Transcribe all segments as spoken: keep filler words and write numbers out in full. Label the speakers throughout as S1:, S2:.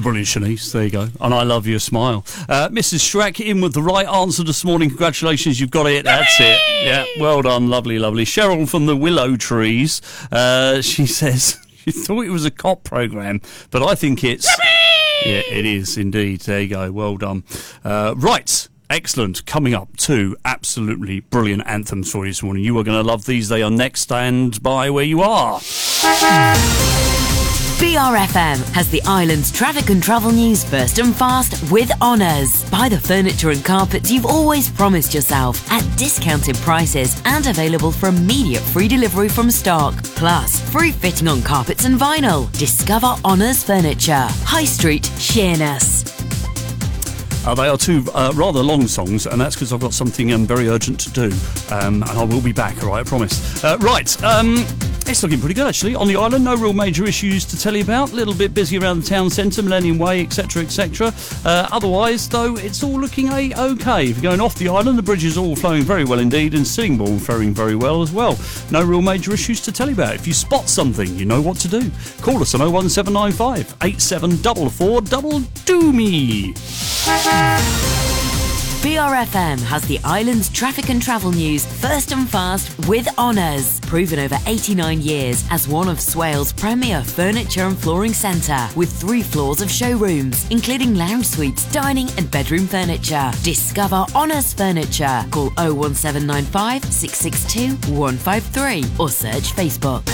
S1: brilliant, Shanice. There you go. And I love your smile. Uh, Missus Shrek in with the right answer this morning. Congratulations, you've got it. That's it. Yeah, well done. Lovely, lovely. Cheryl from the Willow Trees. Uh, she says she thought it was a cop programme, but I think it's... Yeah, it is indeed. There you go. Well done. Uh, right. Excellent. Coming up, two absolutely brilliant anthems for you this morning. You are going to love these. They are next. Stand by where you are.
S2: B R F M has the island's traffic and travel news first and fast with Honours. Buy the furniture and carpets you've always promised yourself at discounted prices and available for immediate free delivery from stock. Plus, free fitting on carpets and vinyl. Discover Honours Furniture. High Street, Sheerness.
S1: Uh, they are two uh, rather long songs, and that's because I've got something um, very urgent to do. Um, and I will be back, all right, I promise. Uh, right, um, it's looking pretty good, actually. On the island, no real major issues to tell you about. A little bit busy around the town centre, Millennium Way, et cetera, et cetera. Uh, otherwise, though, it's all looking a-okay. If you're going off the island, the bridge is all flowing very well indeed, and Sittingbourne faring very well as well. No real major issues to tell you about. If you spot something, you know what to do. Call us on oh one seven nine five, eight seven four four, double do me.
S2: B R F M has the island's traffic and travel news first and fast with Honours. Proven over eighty-nine years as one of Swale's premier furniture and flooring centre with three floors of showrooms, including lounge suites, dining and bedroom furniture. Discover Honours Furniture. Call oh one seven nine five, six six two, one five three or search Facebook.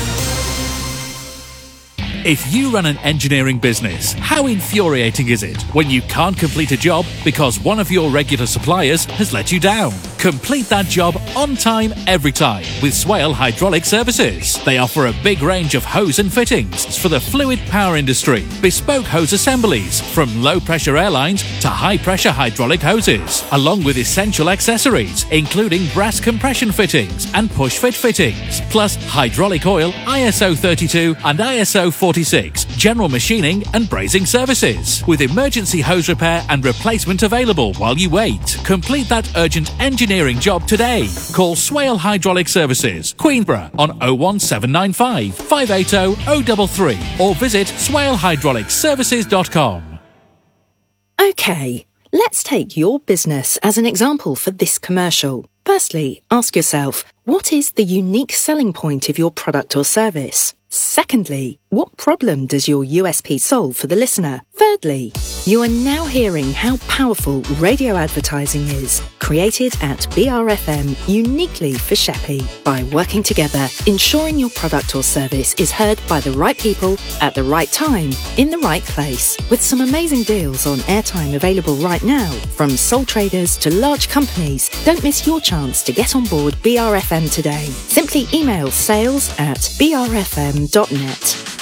S3: If you run an engineering business, how infuriating is it when you can't complete a job because one of your regular suppliers has let you down? Complete that job on time, every time with Swale Hydraulic Services. They offer a big range of hose and fittings for the fluid power industry, bespoke hose assemblies from low-pressure airlines to high-pressure hydraulic hoses, along with essential accessories, including brass compression fittings and push-fit fittings, plus hydraulic oil, I S O thirty-two and I S O forty-six, general machining and brazing services, with emergency hose repair and replacement available while you wait. Complete that urgent engineering job today. Call Swale Hydraulic Services, Queenborough on oh one seven nine five, five eight oh, oh three three or visit swale hydraulic services dot com.
S4: Okay, let's take your business as an example for this commercial. Firstly, ask yourself, what is the unique selling point of your product or service? Secondly, what problem does your U S P solve for the listener? Thirdly, you are now hearing how powerful radio advertising is, created at B R F M uniquely for Sheppey. By working together, ensuring your product or service is heard by the right people at the right time, in the right place. With some amazing deals on airtime available right now, from sole traders to large companies, don't miss your chance to get on board B R F M today. Simply email sales at b r f m dot net.